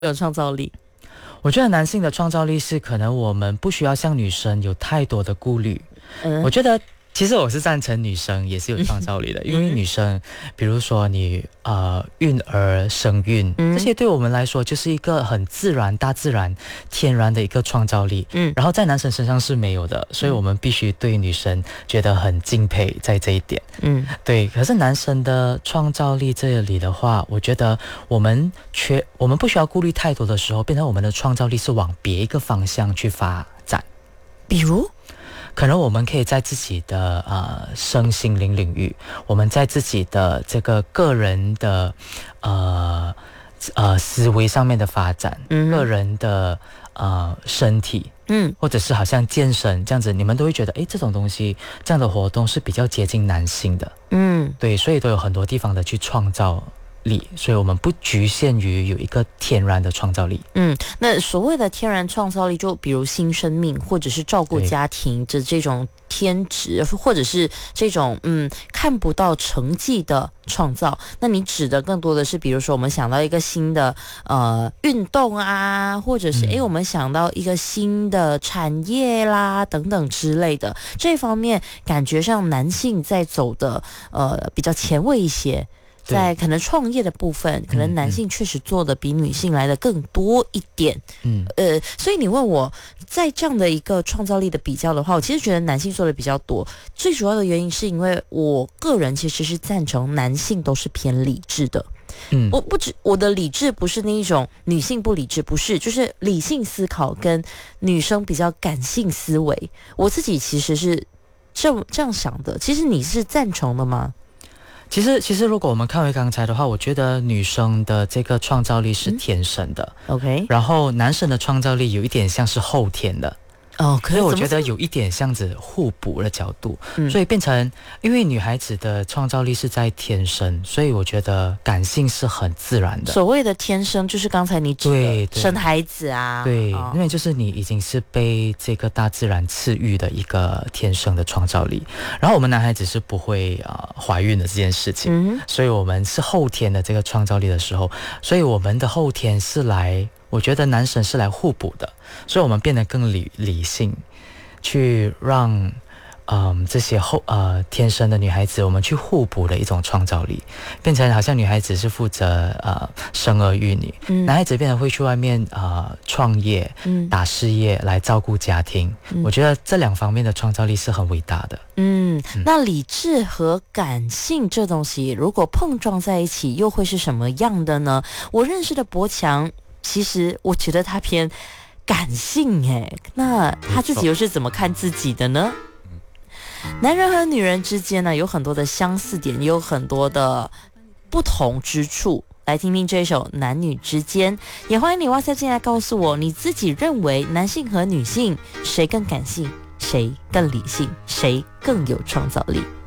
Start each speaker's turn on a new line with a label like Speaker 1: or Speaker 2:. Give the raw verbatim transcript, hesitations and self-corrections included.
Speaker 1: 有创造力？
Speaker 2: 我觉得男性的创造力是可能我们不需要像女生有太多的顾虑。嗯，我觉得其实我是赞成女生也是有创造力的，因为女生，比如说你呃孕儿生孕，这些对我们来说就是一个很自然、大自然、天然的一个创造力。嗯，然后在男生身上是没有的，所以我们必须对女生觉得很敬佩在这一点。嗯，对。可是男生的创造力这里的话，我觉得我们缺，我们不需要顾虑太多的时候，变成我们的创造力是往别一个方向去发展，
Speaker 1: 比如。
Speaker 2: 可能我们可以在自己的呃身心灵领域，我们在自己的这个个人的呃呃思维上面的发展，嗯，个人的呃身体，嗯，或者是好像健身这样子，你们都会觉得，诶，这种东西这样的活动是比较接近男性的，嗯，对，所以都有很多地方的去创造力，所以我们不局限于有一个天然的创造力。
Speaker 1: 嗯，那所谓的天然创造力，就比如新生命，或者是照顾家庭的这种天职，或者是这种嗯看不到成绩的创造。那你指的更多的是，比如说我们想到一个新的呃运动啊，或者是诶、嗯、我们想到一个新的产业啦等等之类的，这方面感觉上男性在走的呃比较前卫一些。在可能创业的部分，可能男性确实做的比女性来的更多一点。嗯，呃，所以你问我在这样的一个创造力的比较的话，我其实觉得男性做的比较多。最主要的原因是因为我个人其实是赞成男性都是偏理智的。嗯，我不止我的理智不是那一种女性不理智，不是，就是理性思考跟女生比较感性思维。我自己其实是这这样想的。其实你是赞成的吗？
Speaker 2: 其实，其实如果我们看回刚才的话，我觉得女生的这个创造力是天生的，嗯，OK，然后男生的创造力有一点像是后天的。哦，可是我觉得有一点像子互补的角度，嗯，所以变成因为女孩子的创造力是在天生，所以我觉得感性是很自然的。
Speaker 1: 所谓的天生就是刚才你指的生孩子啊，
Speaker 2: 对，哦，因为就是你已经是被这个大自然赐予的一个天生的创造力。然后我们男孩子是不会呃怀孕的这件事情，嗯，所以我们是后天的这个创造力的时候，所以我们的后天是来。我觉得男生是来互补的，所以我们变得更理理性，去让嗯这些后呃天生的女孩子，我们去互补的一种创造力，变成好像女孩子是负责呃生儿育女，嗯，男孩子变得会去外面呃创业，嗯，打事业来照顾家庭，嗯。我觉得这两方面的创造力是很伟大的。
Speaker 1: 嗯，那理智和感性这东西如果碰撞在一起，又会是什么样的呢？我认识的博强。其实我觉得他偏感性诶，那他自己又是怎么看自己的呢？男人和女人之间呢，有很多的相似点，也有很多的不同之处。来听听这首《男女之间》，也欢迎你 WhatsApp 进来告诉我，你自己认为男性和女性谁更感性，谁更理性，谁更有创造力。